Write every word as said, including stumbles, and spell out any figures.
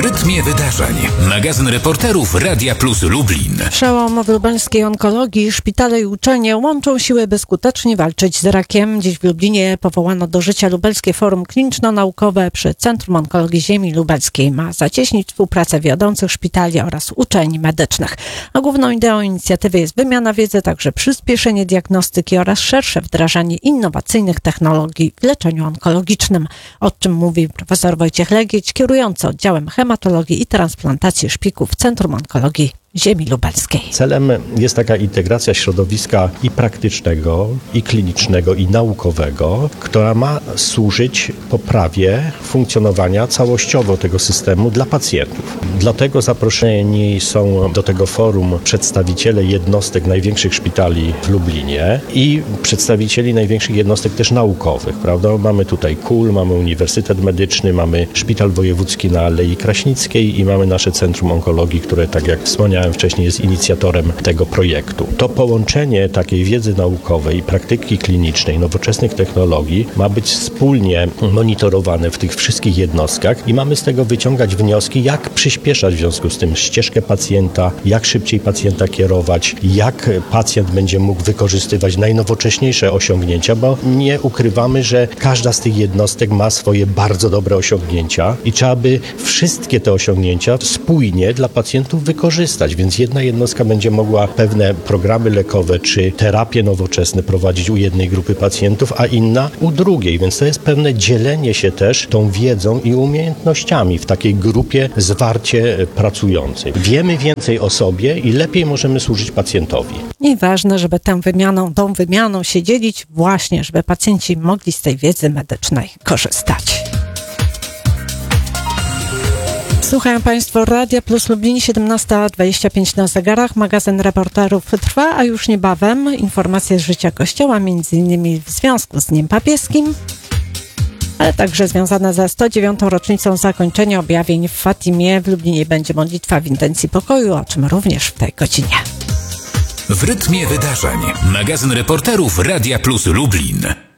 rytmie wydarzeń. Magazyn reporterów Radia Plus Lublin. Przełom w lubelskiej onkologii. Szpitale i uczelnie łączą siły, by skutecznie walczyć z rakiem. Dziś w Lublinie powołano do życia Lubelskie Forum Kliniczno-Naukowe przy Centrum Onkologii Ziemi Lubelskiej. Ma zacieśnić współpracę wiodących szpitali oraz uczelni medycznych. A główną ideą inicjatywy jest wymiana wiedzy, także przyspieszenie diagnostyki oraz szersze wdrażanie innowacyjnych technologii w leczeniu onkologicznym. O czym mówi profesor Wojciech Legieć, kierujący oddziałem hematologii i transplantacji szpiku w Centrum Onkologii Ziemi Lubelskiej. Celem jest taka integracja środowiska i praktycznego, i klinicznego, i naukowego, która ma służyć poprawie funkcjonowania całościowo tego systemu dla pacjentów. Dlatego zaproszeni są do tego forum przedstawiciele jednostek największych szpitali w Lublinie i przedstawicieli największych jednostek też naukowych, prawda? Mamy tutaj K U L, mamy Uniwersytet Medyczny, mamy Szpital Wojewódzki na Alei Kraśnickiej i mamy nasze Centrum Onkologii, które, tak jak wspomniałem wcześniej, jest inicjatorem tego projektu. To połączenie takiej wiedzy naukowej, praktyki klinicznej, nowoczesnych technologii ma być wspólnie monitorowane w tych wszystkich jednostkach i mamy z tego wyciągać wnioski, jak przyspieszać w związku z tym ścieżkę pacjenta, jak szybciej pacjenta kierować, jak pacjent będzie mógł wykorzystywać najnowocześniejsze osiągnięcia, bo nie ukrywamy, że każda z tych jednostek ma swoje bardzo dobre osiągnięcia i trzeba by wszystkie te osiągnięcia spójnie dla pacjentów wykorzystać. Więc jedna jednostka będzie mogła pewne programy lekowe czy terapie nowoczesne prowadzić u jednej grupy pacjentów, a inna u drugiej. Więc to jest pewne dzielenie się też tą wiedzą i umiejętnościami w takiej grupie zwarcie pracującej. Wiemy więcej o sobie i lepiej możemy służyć pacjentowi. I ważne, żeby tę wymianą, tą wymianą się dzielić właśnie, żeby pacjenci mogli z tej wiedzy medycznej korzystać. Słuchają Państwo Radia Plus Lublin, siedemnasta dwadzieścia pięć na zegarach. Magazyn reporterów trwa, a już niebawem informacje z życia Kościoła, między innymi w związku z Dniem Papieskim, ale także związane ze sto dziewiątą rocznicą zakończenia objawień w Fatimie. W Lublinie będzie modlitwa w intencji pokoju, o czym również w tej godzinie. W rytmie wydarzeń. Magazyn reporterów Radia Plus Lublin.